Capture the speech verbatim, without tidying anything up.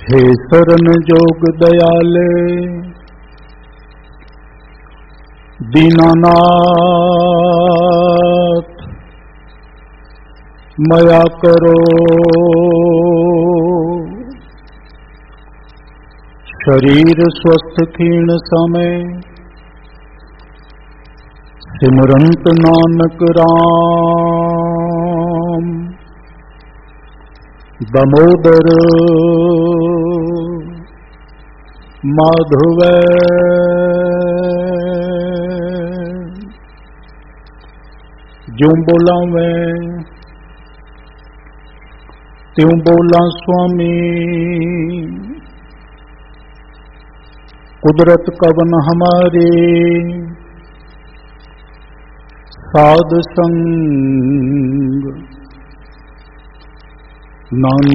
हे शरण जोग दयाले दीनानाथ मया करो शरीर स्वस्थ क्षीण समय सिमरंत नानक राम दामोदर माधव ज्यों बोला मैं त्यों बोला स्वामी कुदरत कवन हमारे साध संग नानक